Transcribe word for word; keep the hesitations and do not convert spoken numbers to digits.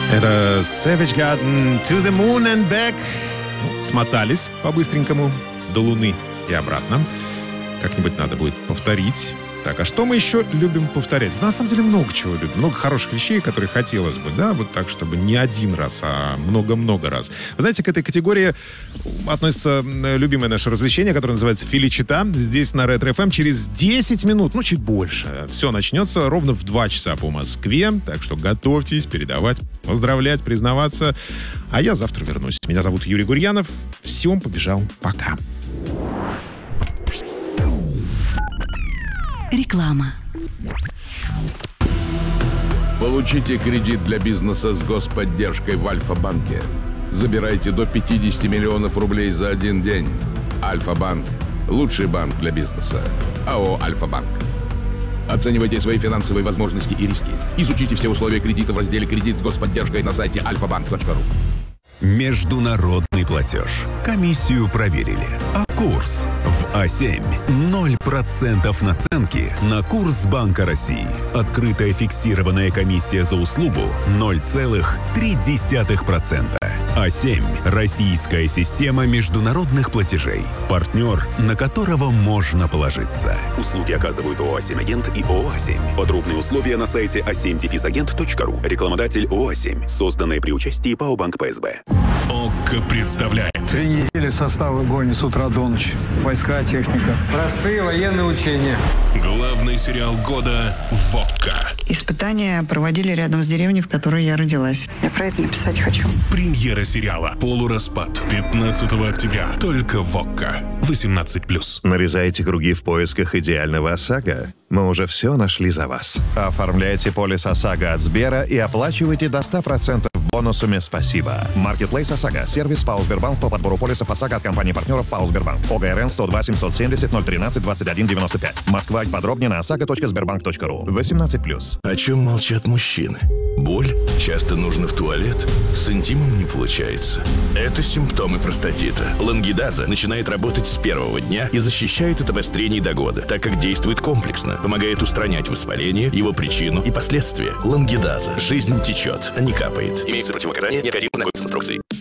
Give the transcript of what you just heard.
Это Savage Garden, To the Moon and Back. Ну, смотались по-быстренькому до Луны и обратно. Как-нибудь надо будет повторить. Так, а что мы еще любим повторять? На самом деле много чего любим. Много хороших вещей, которые хотелось бы, да, вот так, чтобы не один раз, а много-много раз. Вы знаете, к этой категории относится любимое наше развлечение, которое называется «Феличита». Здесь на Ретро-эф эм через десять минут, ну, чуть больше. Все начнется ровно в два часа по Москве. Так что готовьтесь передавать, поздравлять, признаваться. А я завтра вернусь. Меня зовут Юрий Гурьянов. Всем побежал. Пока. Реклама. Получите кредит для бизнеса с господдержкой в Альфа-банке. Забирайте до пятьдесят миллионов рублей за один день. Альфа-банк. Лучший банк для бизнеса. АО «Альфа-банк». Оценивайте свои финансовые возможности и риски. Изучите все условия кредита в разделе «Кредит с господдержкой» на сайте альфа банк точка ру. Международный платеж. Комиссию проверили. А курс? В А семь. ноль процентов наценки на курс Банка России. Открытая фиксированная комиссия за услугу ноль целых три десятых процента. А семь. Российская система международных платежей. Партнер, на которого можно положиться. Услуги оказывают ООО «А семь Агент» и ООО «А семь». Подробные условия на сайте а семь агент точка ру. Рекламодатель ООО «А семь». Созданное при участии ПАО «Банк ПСБ». ОККО представляет. Три недели составы гонят с утра до ночи. Войска, техника. Простые военные учения. Главный сериал года в ОККО. Испытания проводили рядом с деревней, в которой я родилась. Я про это написать хочу. Премьера сериала «Полураспад» пятнадцатого октября. Только в ОККО. восемнадцать плюс. Нарезаете круги в поисках идеального ОСАГО? Мы уже все нашли за вас. Оформляйте полис ОСАГО от Сбера и оплачивайте до ста процентов бонусами «Спасибо». Маркетплейс ОСАГО. Сервис ПАО «Сбербанк» по подбору полисов ОСАГО от компании-партнеров ПАО «Сбербанк». ОГРН сто два семьсот семьдесят ноль тринадцать двадцать один девяносто пять. Москва. Подробнее на осаго точка сбербанк точка ру. восемнадцать плюс. О чем молчат мужчины? Боль? Часто нужно в туалет? С интимом не получается. Это симптомы простатита. Лангидаза начинает работать с первого дня и защищает от обострений до года, так как действует комплексно, помогает устранять воспаление, его причину и последствия. Лангидаза. Жизнь течет, а не капает. Имеется противопоказания, необходимо знакомиться с инструкцией.